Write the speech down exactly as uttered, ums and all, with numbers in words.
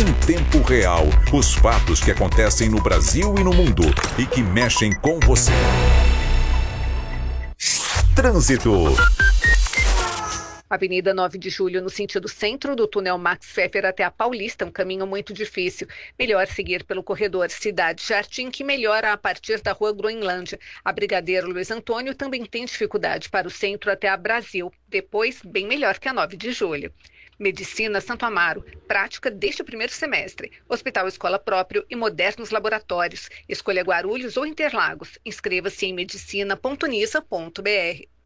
Em tempo real, os fatos que acontecem no Brasil e no mundo e que mexem com você. Trânsito. Avenida nove de Julho, no sentido centro do túnel Max Pfeffer até a Paulista, um caminho muito difícil. Melhor seguir pelo corredor Cidade Jardim, que melhora a partir da Rua Groenlândia. A Brigadeiro Luiz Antônio também tem dificuldade para o centro até a Brasil. Depois, bem melhor que a nove de Julho. Medicina Santo Amaro, prática desde o primeiro semestre. Hospital Escola Próprio e modernos laboratórios. Escolha Guarulhos ou Interlagos. Inscreva-se em medicina ponto unisa ponto br.